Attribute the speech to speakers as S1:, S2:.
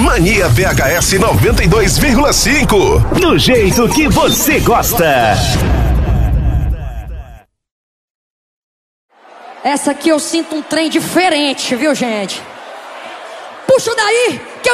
S1: Mania VHS 92,5.
S2: Do jeito que você gosta.
S3: Essa aqui eu sinto um trem diferente, viu, gente? Puxa daí!